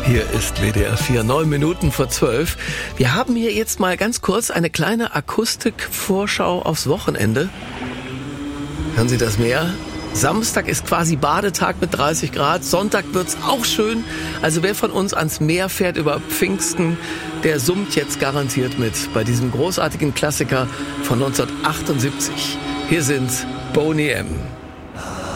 Hier ist WDR 4, 9 Minuten vor 12. Wir haben hier jetzt mal ganz kurz eine kleine Akustikvorschau aufs Wochenende. Hören Sie das Meer? Samstag ist quasi Badetag mit 30 Grad. Sonntag wird's auch schön. Also wer von uns ans Meer fährt über Pfingsten, der summt jetzt garantiert mit bei diesem großartigen Klassiker von 1978. Hier sind Boney M.